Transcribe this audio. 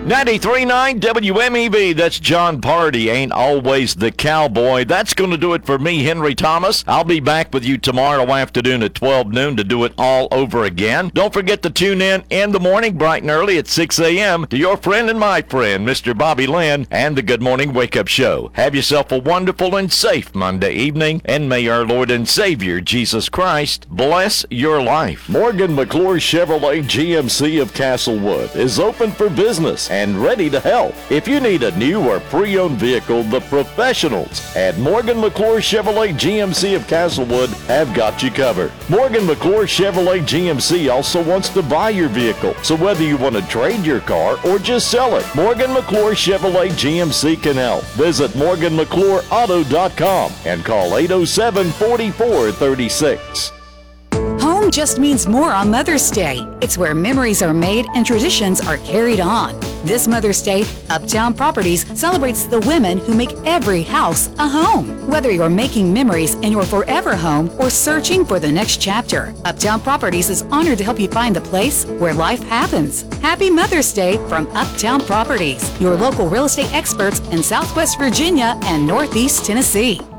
93.9 WMEV, that's John Party, ain't always the cowboy. That's going to do it for me, Henry Thomas. I'll be back with you tomorrow afternoon at 12 noon to do it all over again. Don't forget to tune in the morning, bright and early at 6 a.m. to your friend and my friend, Mr. Bobby Lynn, and the Good Morning Wake Up Show. Have yourself a wonderful and safe Monday evening, and may our Lord and Savior, Jesus Christ, bless your life. Morgan McClure Chevrolet GMC of Castlewood is open for business and ready to help. If you need a new or pre-owned vehicle, the professionals at Morgan McClure Chevrolet GMC of Castlewood have got you covered. Morgan McClure Chevrolet GMC also wants to buy your vehicle, so whether you want to trade your car or just sell it, Morgan McClure Chevrolet GMC can help. Visit MorganMcClureAuto.com and call 807-4436. Home just means more on Mother's Day. It's where memories are made and traditions are carried on. This Mother's Day, Uptown Properties celebrates the women who make every house a home. Whether you're making memories in your forever home or searching for the next chapter, Uptown Properties is honored to help you find the place where life happens. Happy Mother's Day from Uptown Properties, your local real estate experts in Southwest Virginia and Northeast Tennessee.